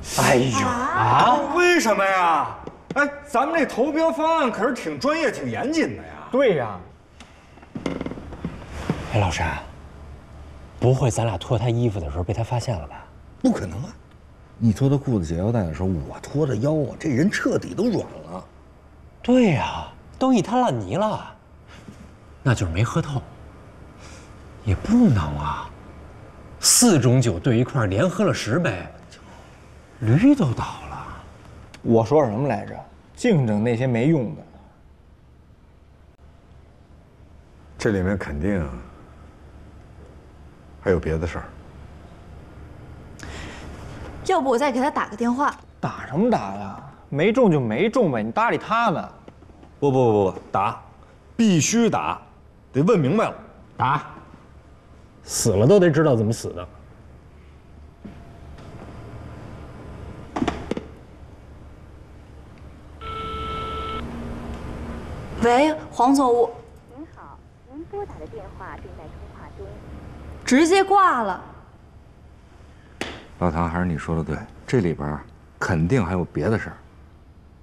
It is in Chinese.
哎呦啊！ 为什么呀？哎，咱们这投标方案可是挺专业、挺严谨的呀。 对呀。哎，老山，不会咱俩脱他衣服的时候被他发现了吧？ 不可能啊！你脱他裤子解腰带的时候，我脱的腰啊，这人彻底都软了。 对呀，都一滩烂泥了，那就是没喝透。也不能啊，4种酒兑一块，连喝了10杯，驴都倒了。 我说什么来着？净整那些没用的。 这里面肯定还有别的事儿。 要不我再给他打个电话？ 打什么打呀？没中就没中呗，你搭理他呢？ 不，打，必须打，得问明白了。 打，死了都得知道怎么死的。 喂，黄总， 您好，您拨打的电话正在通话中。 直接挂了。 老唐，还是你说的对，这里边肯定还有别的事儿。